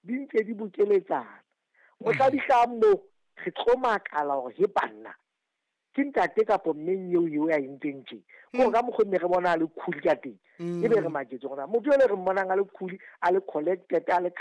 di ntse di bokeletsana mo tla di tla mo re tlomakala gore he banna ke ntate kapo mmeng eo ya entseng tse go ga mo gonne re bona le khuli ka teng e be re maketse gona motho yo le re mmonang a le khuli a le collected a le